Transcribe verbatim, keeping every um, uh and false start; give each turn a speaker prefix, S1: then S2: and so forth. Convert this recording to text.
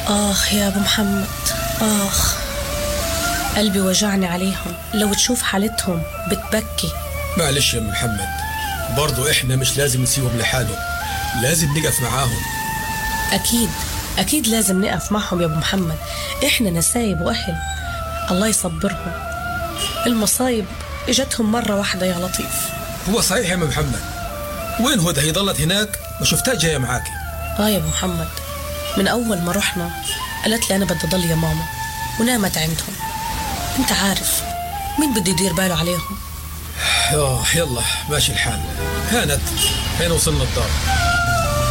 S1: آخ يا أبو محمد، آخ قلبي وجعني عليهم، لو تشوف حالتهم بتبكي.
S2: معلش يا أم محمد، برضو إحنا مش لازم نسيبهم لحالهم، لازم نقف معاهم.
S1: أكيد أكيد لازم نقف معهم يا أبو محمد، إحنا نسايب وأهل، الله يصبرهم. المصايب إجتهم مرة واحدة يا لطيف.
S2: هو صحيح يا أم محمد، وين هدى؟ هي ضلت هناك، ما شفتها جاية معاكي؟
S1: آه يا أبو محمد، من أول ما رحنا قالت لي أنا بدي ضل يا ماما، ونامت عندهم. أنت عارف مين بده يدير باله عليهم؟
S2: آه يلا ماشي الحال. هانت، هين وصلنا الدار.